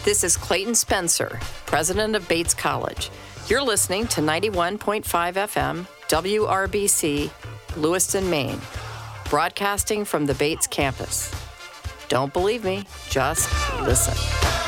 This is Clayton Spencer, president of Bates College. You're listening to 91.5 FM, WRBC, Lewiston, Maine, broadcasting from the Bates campus. Don't believe me, just listen.